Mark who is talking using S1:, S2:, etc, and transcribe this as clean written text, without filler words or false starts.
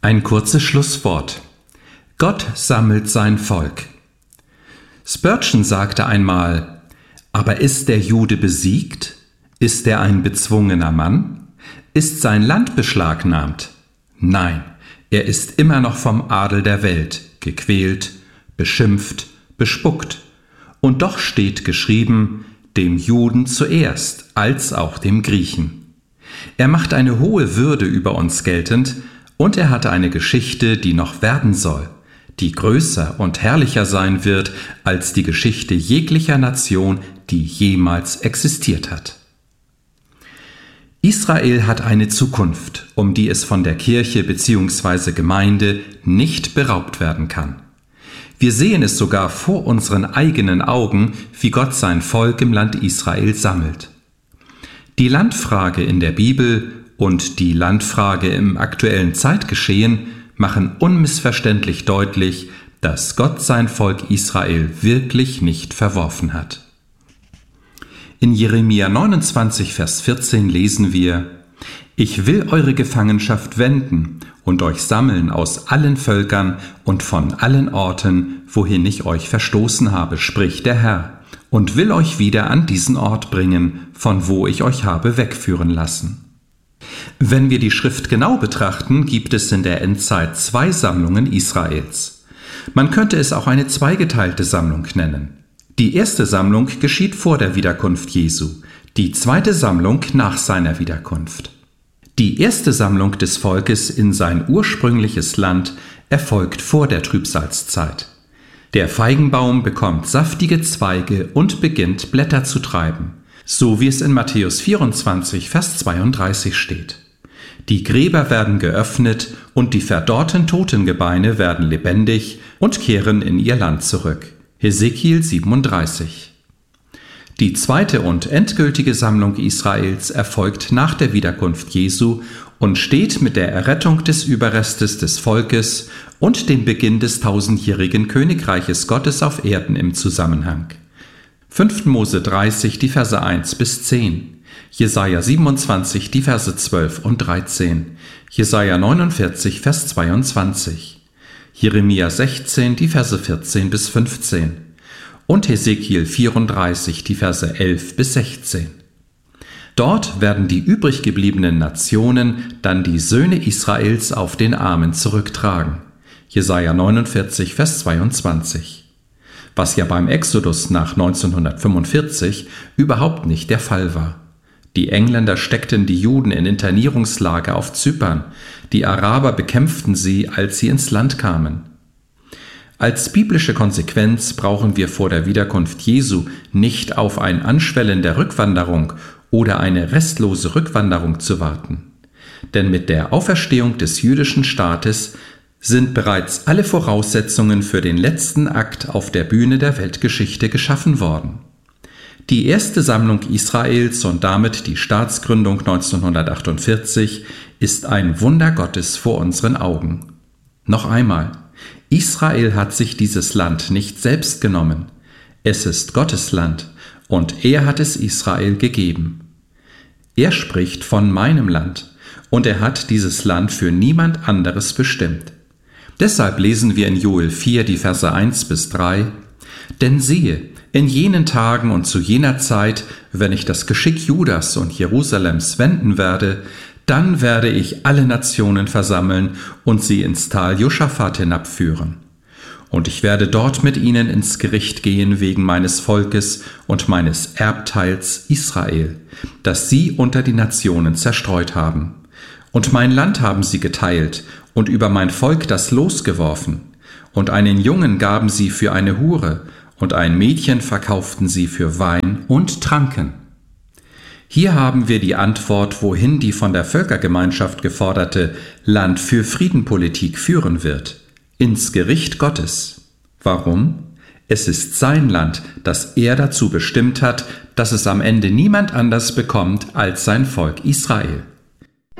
S1: Ein kurzes Schlusswort. Gott sammelt sein Volk. Spurgeon sagte einmal: Aber ist der Jude besiegt? Ist er ein bezwungener Mann? Ist sein Land beschlagnahmt? Nein, er ist immer noch vom Adel der Welt gequält, beschimpft, bespuckt. Und doch steht geschrieben: dem Juden zuerst, als auch dem Griechen. Er macht eine hohe Würde über uns geltend, und er hatte eine Geschichte, die noch werden soll, die größer und herrlicher sein wird als die Geschichte jeglicher Nation, die jemals existiert hat. Israel hat eine Zukunft, um die es von der Kirche bzw. Gemeinde nicht beraubt werden kann. Wir sehen es sogar vor unseren eigenen Augen, wie Gott sein Volk im Land Israel sammelt. Die Landfrage in der Bibel und die Landfrage im aktuellen Zeitgeschehen machen unmissverständlich deutlich, dass Gott sein Volk Israel wirklich nicht verworfen hat. In Jeremia 29, Vers 14 lesen wir: Ich will eure Gefangenschaft wenden und euch sammeln aus allen Völkern und von allen Orten, wohin ich euch verstoßen habe, spricht der Herr, und will euch wieder an diesen Ort bringen, von wo ich euch habe wegführen lassen. Wenn wir die Schrift genau betrachten, gibt es in der Endzeit 2 Sammlungen Israels. Man könnte es auch eine zweigeteilte Sammlung nennen. Die erste Sammlung geschieht vor der Wiederkunft Jesu, die zweite Sammlung nach seiner Wiederkunft. Die erste Sammlung des Volkes in sein ursprüngliches Land erfolgt vor der Trübsalzeit. Der Feigenbaum bekommt saftige Zweige und beginnt Blätter zu treiben, so wie es in Matthäus 24, Vers 32 steht. Die Gräber werden geöffnet und die verdorrten Totengebeine werden lebendig und kehren in ihr Land zurück. Hesekiel 37. Die zweite und endgültige Sammlung Israels erfolgt nach der Wiederkunft Jesu und steht mit der Errettung des Überrestes des Volkes und dem Beginn des 1000-jährigen Königreiches Gottes auf Erden im Zusammenhang. 5. Mose 30, die Verse 1 bis 10, Jesaja 27, die Verse 12 und 13, Jesaja 49, Vers 22, Jeremia 16, die Verse 14 bis 15 und Hesekiel 34, die Verse 11 bis 16. Dort werden die übrig gebliebenen Nationen dann die Söhne Israels auf den Armen zurücktragen. Jesaja 49, Vers 22. Was ja beim Exodus nach 1945 überhaupt nicht der Fall war. Die Engländer steckten die Juden in Internierungslager auf Zypern, die Araber bekämpften sie, als sie ins Land kamen. Als biblische Konsequenz brauchen wir vor der Wiederkunft Jesu nicht auf ein Anschwellen der Rückwanderung oder eine restlose Rückwanderung zu warten. Denn mit der Auferstehung des jüdischen Staates sind bereits alle Voraussetzungen für den letzten Akt auf der Bühne der Weltgeschichte geschaffen worden. Die erste Sammlung Israels und damit die Staatsgründung 1948 ist ein Wunder Gottes vor unseren Augen. Noch einmal: Israel hat sich dieses Land nicht selbst genommen. Es ist Gottes Land und er hat es Israel gegeben. Er spricht von meinem Land und er hat dieses Land für niemand anderes bestimmt. Deshalb lesen wir in Joel 4 die Verse 1 bis 3: Denn siehe, in jenen Tagen und zu jener Zeit, wenn ich das Geschick Judas und Jerusalems wenden werde, dann werde ich alle Nationen versammeln und sie ins Tal Joschafat hinabführen. Und ich werde dort mit ihnen ins Gericht gehen wegen meines Volkes und meines Erbteils Israel, das sie unter die Nationen zerstreut haben. Und mein Land haben sie geteilt und über mein Volk das Los geworfen. Und einen Jungen gaben sie für eine Hure, und ein Mädchen verkauften sie für Wein und tranken. Hier haben wir die Antwort, wohin die von der Völkergemeinschaft geforderte Land für Friedenpolitik führen wird: ins Gericht Gottes. Warum? Es ist sein Land, das er dazu bestimmt hat, dass es am Ende niemand anders bekommt als sein Volk Israel.